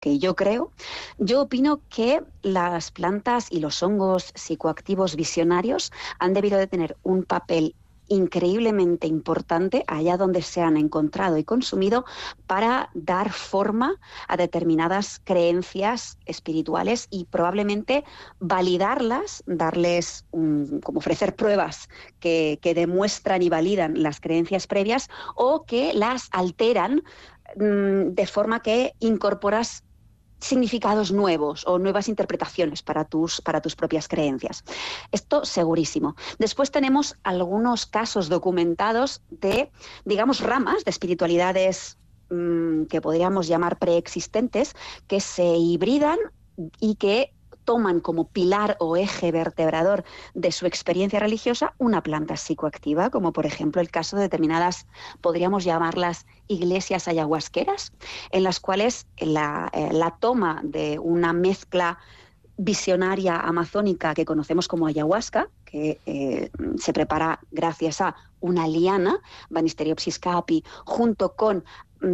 que yo opino que las plantas y los hongos psicoactivos visionarios han debido de tener un papel increíblemente importante allá donde se han encontrado y consumido para dar forma a determinadas creencias espirituales y probablemente validarlas, darles como ofrecer pruebas que demuestran y validan las creencias previas o que las alteran de forma que incorporas significados nuevos o nuevas interpretaciones para tus propias creencias. Esto segurísimo. Después tenemos algunos casos documentados de, digamos, ramas de espiritualidades que podríamos llamar preexistentes, que se hibridan y que toman como pilar o eje vertebrador de su experiencia religiosa una planta psicoactiva, como por ejemplo el caso de determinadas, podríamos llamarlas iglesias ayahuasqueras, en las cuales la toma de una mezcla visionaria amazónica que conocemos como ayahuasca, que se prepara gracias a una liana, Banisteriopsis caapi, junto con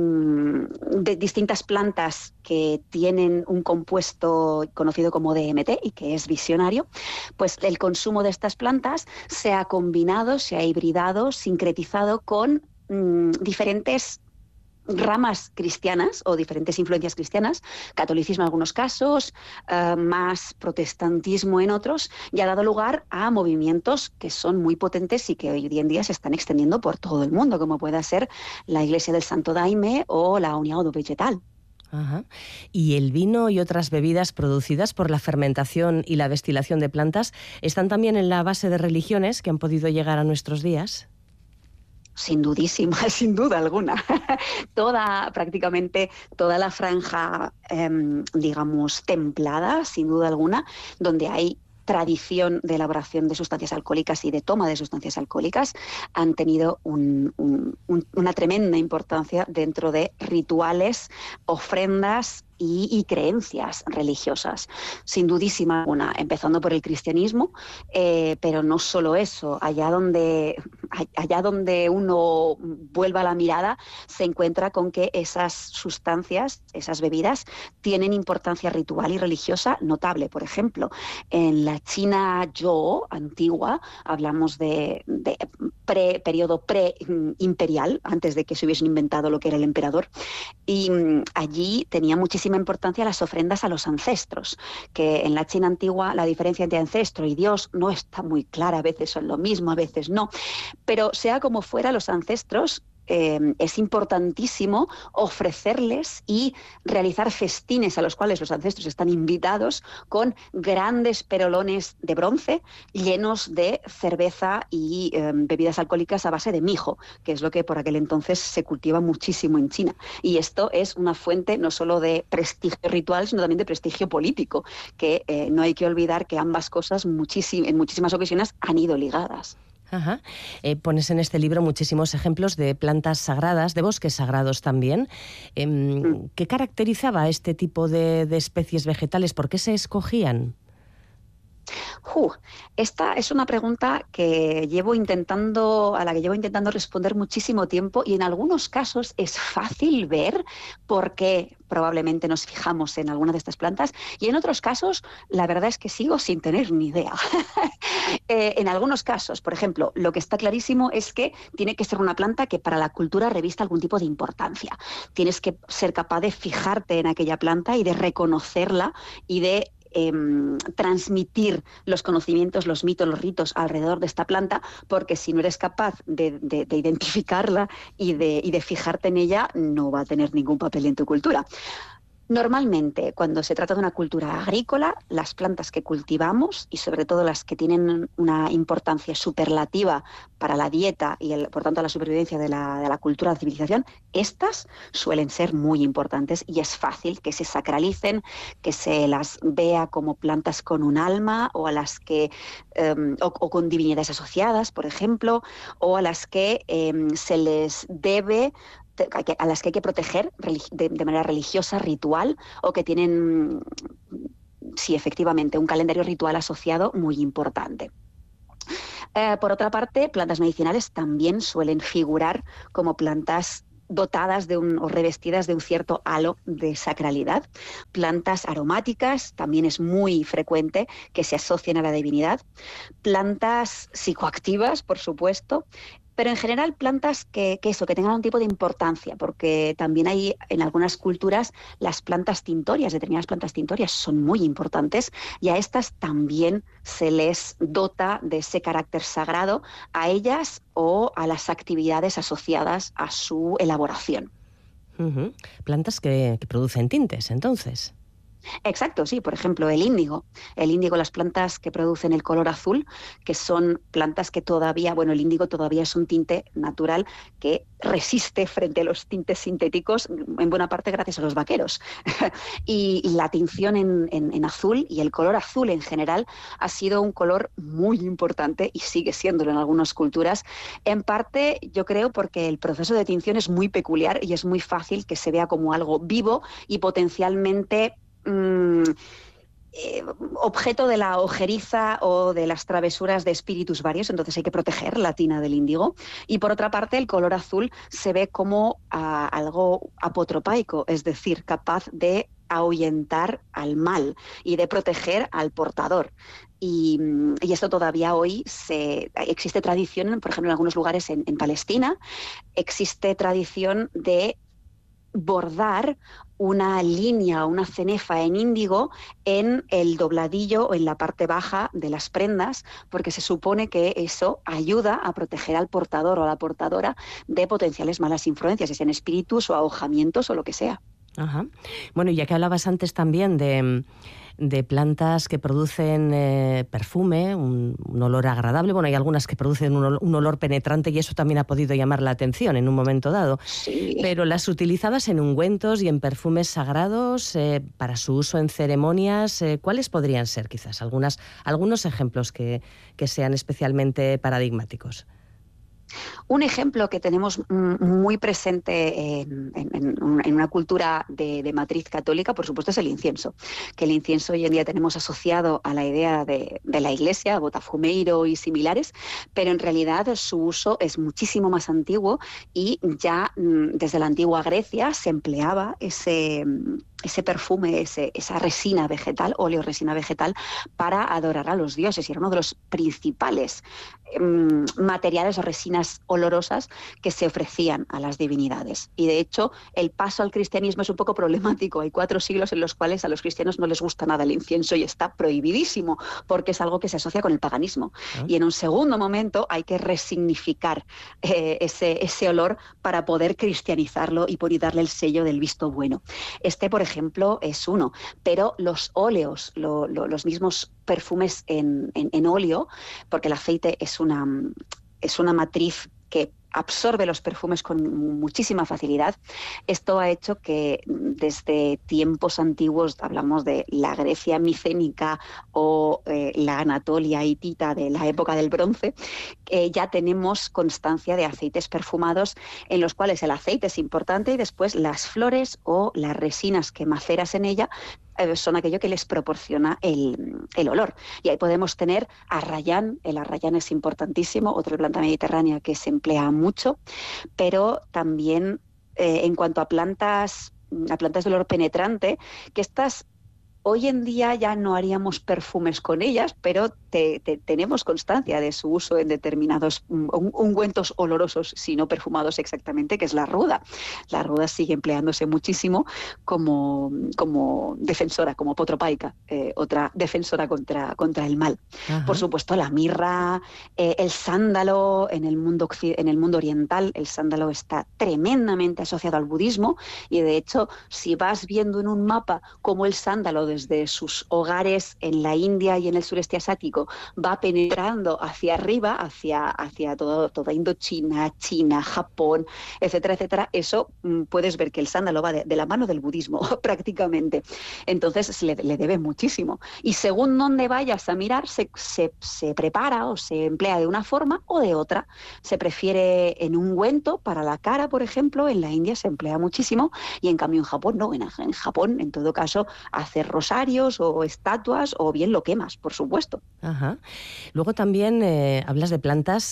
de distintas plantas que tienen un compuesto conocido como DMT y que es visionario, pues el consumo de estas plantas se ha combinado, se ha hibridado, sincretizado con diferentes ramas cristianas o diferentes influencias cristianas, catolicismo en algunos casos, más protestantismo en otros, y ha dado lugar a movimientos que son muy potentes y que hoy en día se están extendiendo por todo el mundo, como pueda ser la Iglesia del Santo Daime o la União do Vegetal. Ajá. ¿Y el vino y otras bebidas producidas por la fermentación y la destilación de plantas están también en la base de religiones que han podido llegar a nuestros días? Sin dudísima, sin duda alguna. Prácticamente toda la franja, digamos, templada, sin duda alguna, donde hay tradición de elaboración de sustancias alcohólicas y de toma de sustancias alcohólicas, han tenido una tremenda importancia dentro de rituales, ofrendas y creencias religiosas, sin dudísima alguna, empezando por el cristianismo, pero no solo eso, allá donde uno vuelva la mirada, se encuentra con que esas sustancias, esas bebidas, tienen importancia ritual y religiosa notable. Por ejemplo, en la China Zhou antigua, hablamos de periodo pre-imperial, antes de que se hubiesen inventado lo que era el emperador, y allí tenía muchísima importancia las ofrendas a los ancestros, que en la China antigua la diferencia entre ancestro y Dios no está muy clara, a veces son lo mismo, a veces no, pero sea como fuera, los ancestros es importantísimo ofrecerles y realizar festines a los cuales los ancestros están invitados con grandes perolones de bronce llenos de cerveza y bebidas alcohólicas a base de mijo, que es lo que por aquel entonces se cultiva muchísimo en China. Y esto es una fuente no solo de prestigio ritual, sino también de prestigio político, que no hay que olvidar que ambas cosas en muchísimas ocasiones han ido ligadas. Ajá. Pones en este libro muchísimos ejemplos de plantas sagradas, de bosques sagrados también. ¿Qué caracterizaba este tipo de especies vegetales? ¿Por qué se escogían? Esta es una pregunta a la que llevo intentando responder muchísimo tiempo, y en algunos casos es fácil ver por qué probablemente nos fijamos en alguna de estas plantas, y en otros casos la verdad es que sigo sin tener ni idea. En algunos casos, por ejemplo, lo que está clarísimo es que tiene que ser una planta que para la cultura revista algún tipo de importancia. Tienes que ser capaz de fijarte en aquella planta y de reconocerla y de transmitir los conocimientos, los mitos, los ritos alrededor de esta planta, porque si no eres capaz de identificarla y de fijarte en ella, no va a tener ningún papel en tu cultura. Normalmente, cuando se trata de una cultura agrícola, las plantas que cultivamos, y sobre todo las que tienen una importancia superlativa para la dieta y por tanto la supervivencia de la cultura, de la civilización, estas suelen ser muy importantes y es fácil que se sacralicen, que se las vea como plantas con un alma, o a las que o con divinidades asociadas, por ejemplo, o a las que se les debe, a las que hay que proteger de manera religiosa, ritual, o que tienen, sí, efectivamente, un calendario ritual asociado muy importante. Por otra parte, plantas medicinales también suelen figurar como plantas dotadas o revestidas de un cierto halo de sacralidad. Plantas aromáticas, también es muy frecuente que se asocien a la divinidad. Plantas psicoactivas, por supuesto, pero en general plantas que tengan un tipo de importancia, porque también hay en algunas culturas las plantas tintorias, determinadas plantas tintorias son muy importantes, y a estas también se les dota de ese carácter sagrado, a ellas o a las actividades asociadas a su elaboración. Uh-huh. Plantas que producen tintes, entonces. Exacto, sí. Por ejemplo, el índigo. El índigo, las plantas que producen el color azul, que son plantas que todavía, bueno, el índigo todavía es un tinte natural que resiste frente a los tintes sintéticos, en buena parte gracias a los vaqueros. Y la tinción en azul y el color azul en general ha sido un color muy importante y sigue siéndolo en algunas culturas. En parte, yo creo, porque el proceso de tinción es muy peculiar y es muy fácil que se vea como algo vivo y potencialmente objeto de la ojeriza o de las travesuras de espíritus varios, entonces hay que proteger la tina del índigo. Y por otra parte, el color azul se ve como algo apotropaico, es decir, capaz de ahuyentar al mal y de proteger al portador. Y esto todavía hoy existe tradición, por ejemplo, en algunos lugares en Palestina, existe tradición de bordar una línea o una cenefa en índigo en el dobladillo o en la parte baja de las prendas, porque se supone que eso ayuda a proteger al portador o a la portadora de potenciales malas influencias, sean espíritus o ahojamientos o lo que sea. Ajá. Bueno, ya que hablabas antes también de plantas que producen perfume, un olor agradable. Bueno, hay algunas que producen un olor penetrante y eso también ha podido llamar la atención en un momento dado. Sí. Pero las utilizadas en ungüentos y en perfumes sagrados para su uso en ceremonias, ¿cuáles podrían ser quizás? Algunos ejemplos que sean especialmente paradigmáticos. Un ejemplo que tenemos muy presente en una cultura de matriz católica, por supuesto, es el incienso. Que el incienso hoy en día tenemos asociado a la idea de la Iglesia, botafumeiro y similares, pero en realidad su uso es muchísimo más antiguo y ya desde la antigua Grecia se empleaba ese perfume, esa resina vegetal, oleoresina vegetal, para adorar a los dioses. Y era uno de los principales materiales o resinas olorosas que se ofrecían a las divinidades. Y de hecho, el paso al cristianismo es un poco problemático. Hay 4 siglos en los cuales a los cristianos no les gusta nada el incienso y está prohibidísimo porque es algo que se asocia con el paganismo. Y en un segundo momento hay que resignificar ese olor para poder cristianizarlo y darle el sello del visto bueno. Por ejemplo, es uno. Pero los óleos, los mismos perfumes en óleo, porque el aceite es una matriz que absorbe los perfumes con muchísima facilidad. Esto ha hecho que desde tiempos antiguos, hablamos de la Grecia micénica o la Anatolia hitita de la época del bronce, ya tenemos constancia de aceites perfumados en los cuales el aceite es importante y después las flores o las resinas que maceras en ella son aquello que les proporciona el olor. Y ahí podemos tener arrayán. El arrayán es importantísimo, otra planta mediterránea que se emplea mucho, pero también en cuanto a plantas de olor penetrante, que estas hoy en día ya no haríamos perfumes con ellas, pero tenemos constancia de su uso en determinados ungüentos olorosos, si no perfumados exactamente, que es la ruda. La ruda sigue empleándose muchísimo como defensora, como apotropaica, otra defensora contra el mal. Ajá. Por supuesto, la mirra, el sándalo, en el mundo oriental, el sándalo está tremendamente asociado al budismo y, de hecho, si vas viendo en un mapa cómo el sándalo desde sus hogares en la India y en el sureste asiático va penetrando hacia arriba, hacia toda Indochina, China, Japón, etcétera, etcétera, eso puedes ver que el sándalo va de la mano del budismo prácticamente. Entonces le debe muchísimo. Y según donde vayas a mirar, se prepara o se emplea de una forma o de otra. Se prefiere en ungüento para la cara, por ejemplo, en la India se emplea muchísimo y en cambio en Japón no. En Japón, en todo caso, hacer rosarios o estatuas o bien lo quemas, por supuesto. Ajá. Luego también hablas de plantas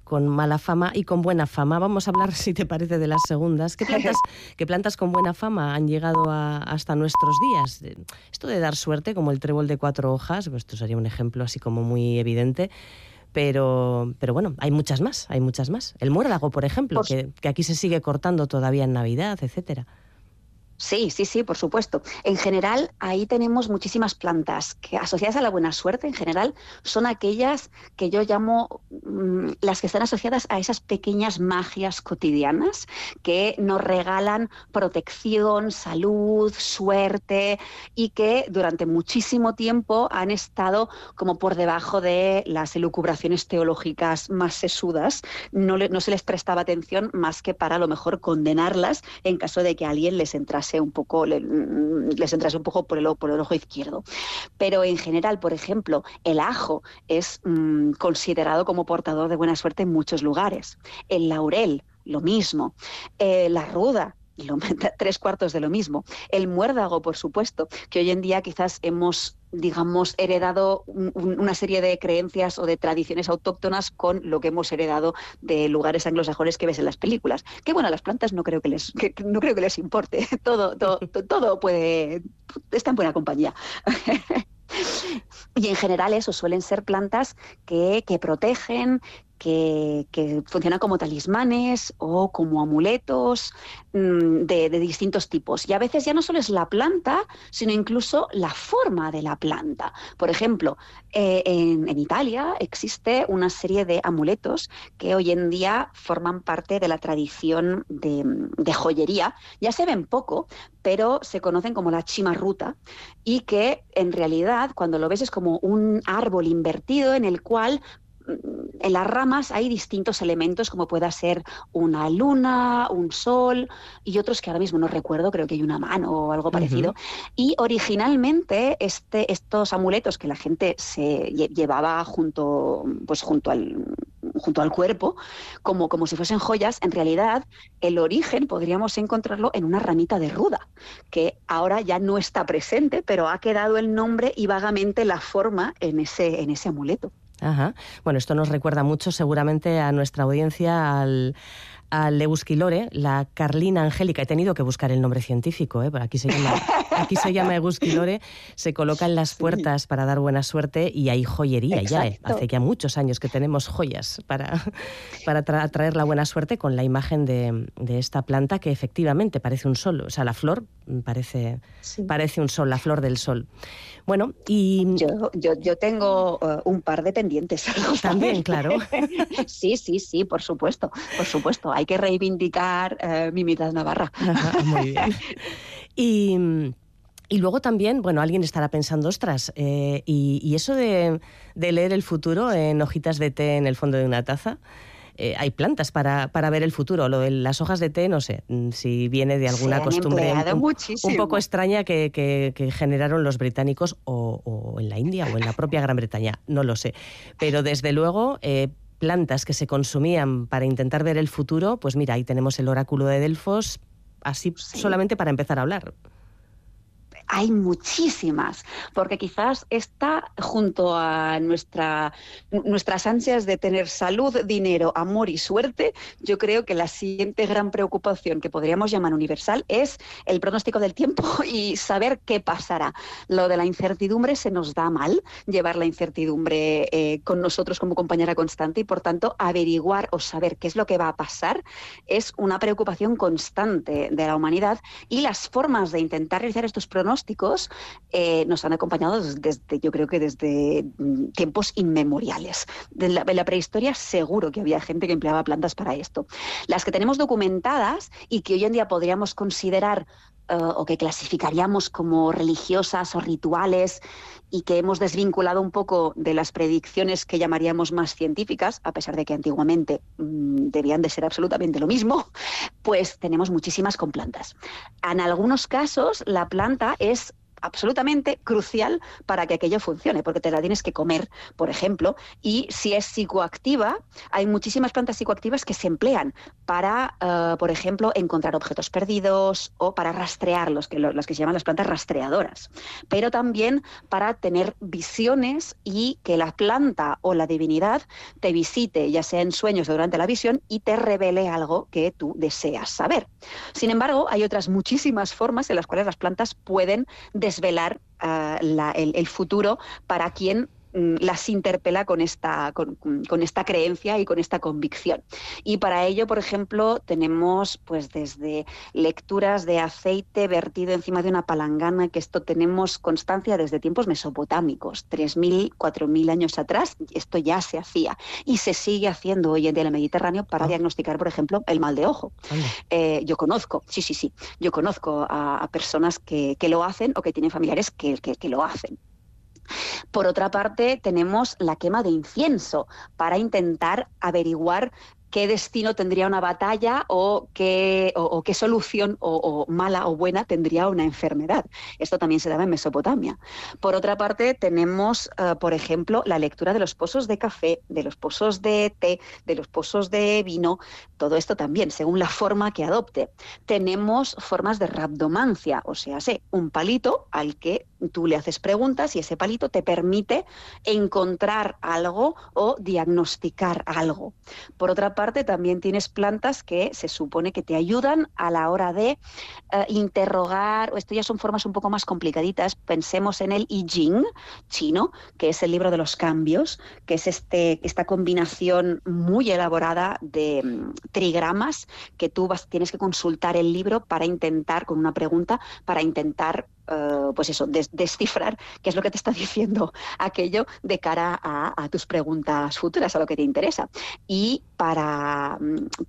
con mala fama y con buena fama. Vamos a hablar, si te parece, de las segundas. ¿Qué plantas con buena fama han llegado hasta nuestros días? Esto de dar suerte, como el trébol de 4 hojas, pues esto sería un ejemplo así como muy evidente. Pero bueno, hay muchas más. El muérdago, por ejemplo, que aquí se sigue cortando todavía en Navidad, etcétera. Sí, por supuesto. En general, ahí tenemos muchísimas plantas que asociadas a la buena suerte, en general, son aquellas que yo llamo las que están asociadas a esas pequeñas magias cotidianas que nos regalan protección, salud, suerte y que durante muchísimo tiempo han estado como por debajo de las elucubraciones teológicas más sesudas. No se les prestaba atención más que para a lo mejor condenarlas en caso de que a alguien les entrase un poco por el ojo izquierdo. Pero en general, por ejemplo, el ajo es considerado como portador de buena suerte en muchos lugares. El laurel, lo mismo. La ruda, 3/4 de lo mismo. El muérdago, por supuesto, que hoy en día quizás hemos, digamos, heredado una serie de creencias o de tradiciones autóctonas con lo que hemos heredado de lugares anglosajones que ves en las películas. Que bueno, a las plantas no creo que les importe. Todo está en buena compañía. Y en general eso suelen ser plantas que protegen, que funcionan como talismanes o como amuletos de distintos tipos. Y a veces ya no solo es la planta, sino incluso la forma de la planta. Por ejemplo, en Italia existe una serie de amuletos que hoy en día forman parte de la tradición de joyería. Ya se ven poco, pero se conocen como la cimarruta y que en realidad cuando lo ves es como un árbol invertido en el cual en las ramas hay distintos elementos como pueda ser una luna, un sol y otros que ahora mismo no recuerdo, creo que hay una mano o algo parecido. Y originalmente estos amuletos que la gente se llevaba junto al cuerpo, como si fuesen joyas, en realidad el origen podríamos encontrarlo en una ramita de ruda, que ahora ya no está presente, pero ha quedado el nombre y vagamente la forma en ese amuleto. Ajá. Bueno, esto nos recuerda mucho seguramente a nuestra audiencia al Eusquilore, la Carlina angélica. He tenido que buscar el nombre científico, pero aquí se llama Eusquilore. Se coloca en las puertas para dar buena suerte y hay joyería. Exacto. Ya, hace ya muchos años que tenemos joyas para traer la buena suerte con la imagen de esta planta que efectivamente parece un sol. O sea, la flor parece un sol, la flor del sol. Bueno, y yo tengo un par de pendientes. También, claro. Sí, por supuesto. Hay que reivindicar mi mitad navarra. Ajá, muy bien. Y luego también, bueno, alguien estará pensando, ostras, y eso de leer el futuro en hojitas de té en el fondo de una taza. Hay plantas para ver el futuro. Lo de las hojas de té, no sé si viene de alguna costumbre un poco extraña que generaron los británicos o en la India o en la propia Gran Bretaña, no lo sé. Pero desde luego, plantas que se consumían para intentar ver el futuro, pues mira, ahí tenemos el oráculo de Delfos, así solamente para empezar a hablar. Hay muchísimas, porque quizás esta, junto a nuestras ansias de tener salud, dinero, amor y suerte, yo creo que la siguiente gran preocupación que podríamos llamar universal es el pronóstico del tiempo y saber qué pasará. Lo de la incertidumbre se nos da mal, llevar la incertidumbre con nosotros como compañera constante y, por tanto, averiguar o saber qué es lo que va a pasar es una preocupación constante de la humanidad y las formas de intentar realizar estos pronósticos nos han acompañado yo creo que desde tiempos inmemoriales. En la prehistoria seguro que había gente que empleaba plantas para esto. Las que tenemos documentadas y que hoy en día podríamos considerar o que clasificaríamos como religiosas o rituales y que hemos desvinculado un poco de las predicciones que llamaríamos más científicas, a pesar de que antiguamente debían de ser absolutamente lo mismo, pues tenemos muchísimas con plantas. En algunos casos la planta es absolutamente crucial para que aquello funcione, porque te la tienes que comer, por ejemplo, y si es psicoactiva, hay muchísimas plantas psicoactivas que se emplean para, por ejemplo, encontrar objetos perdidos o para rastrear, las que se llaman las plantas rastreadoras, pero también para tener visiones y que la planta o la divinidad te visite, ya sea en sueños o durante la visión, y te revele algo que tú deseas saber. Sin embargo, hay otras muchísimas formas en las cuales las plantas pueden desvelar el futuro para quien las interpela con esta creencia y con esta convicción. Y para ello, por ejemplo, tenemos pues desde lecturas de aceite vertido encima de una palangana, que esto tenemos constancia desde tiempos mesopotámicos, 3.000, 4.000 años atrás, esto ya se hacía y se sigue haciendo hoy en día en el Mediterráneo para diagnosticar, por ejemplo, el mal de ojo. Yo conozco, yo conozco a personas que lo hacen o que tienen familiares que lo hacen. Por otra parte, tenemos la quema de incienso para intentar averiguar qué destino tendría una batalla o qué solución o mala o buena tendría una enfermedad. Esto también se daba en Mesopotamia. Por otra parte, tenemos, por ejemplo, la lectura de los pozos de café, de los pozos de té, de los pozos de vino. Todo esto también, según la forma que adopte. Tenemos formas de rhabdomancia, o sea, un palito al que tú le haces preguntas y ese palito te permite encontrar algo o diagnosticar algo. Por otra parte, también tienes plantas que se supone que te ayudan a la hora de interrogar, o esto ya son formas un poco más complicaditas. Pensemos en el I Ching chino, que es el libro de los cambios, que es esta combinación muy elaborada de trigramas que tú tienes que consultar el libro para intentar, con una pregunta, para intentar descifrar qué es lo que te está diciendo aquello de cara a tus preguntas futuras, a lo que te interesa. Y para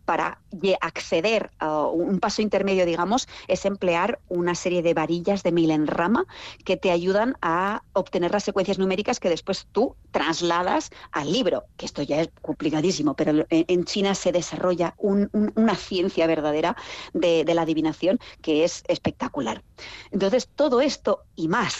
acceder a un paso intermedio, digamos, es emplear una serie de varillas de milenrama que te ayudan a obtener las secuencias numéricas que después tú trasladas al libro, que esto ya es complicadísimo, pero en China se desarrolla una ciencia verdadera de la adivinación que es espectacular. Entonces, todo esto y más.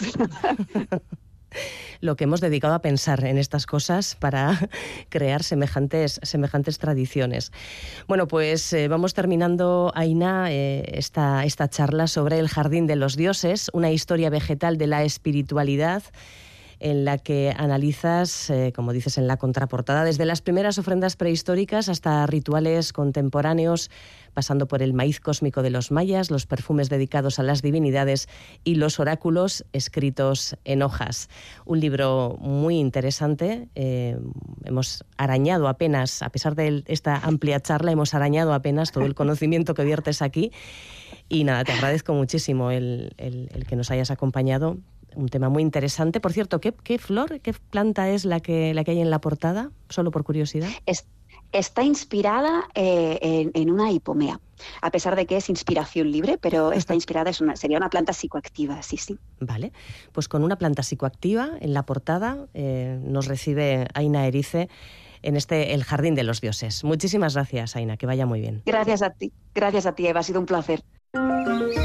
Lo que hemos dedicado a pensar en estas cosas para crear semejantes tradiciones. Bueno, pues vamos terminando, Aina, esta charla sobre el Jardín de los Dioses, una historia vegetal de la espiritualidad, en la que analizas, como dices en la contraportada, desde las primeras ofrendas prehistóricas hasta rituales contemporáneos, pasando por el maíz cósmico de los mayas, los perfumes dedicados a las divinidades y los oráculos escritos en hojas. Un libro muy interesante. Hemos arañado apenas, a pesar de esta amplia charla, hemos arañado apenas todo el conocimiento que viertes aquí. Y nada, te agradezco muchísimo el que nos hayas acompañado. Un tema muy interesante. Por cierto, ¿qué flor, qué planta es la que hay en la portada? Solo por curiosidad. Está inspirada en una hipomea, a pesar de que es inspiración libre, pero está inspirada, sería una planta psicoactiva, sí. Vale, pues con una planta psicoactiva en la portada nos recibe Aina Erice en El Jardín de los Dioses. Muchísimas gracias, Aina, que vaya muy bien. Gracias a ti, Eva, ha sido un placer.